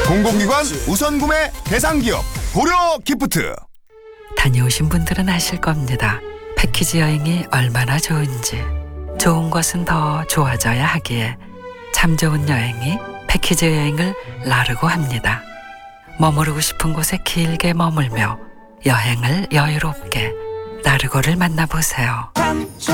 공공기관 우선 구매 대상 기업 고려 기프트. 다녀오신 분들은 아실 겁니다. 패키지 여행이 얼마나 좋은지. 좋은 것은 더 좋아져야 하기에 참 좋은 여행이 패키지 여행을 나르고 합니다. 머무르고 싶은 곳에 길게 머물며 여행을 여유롭게 나르고를 만나보세요.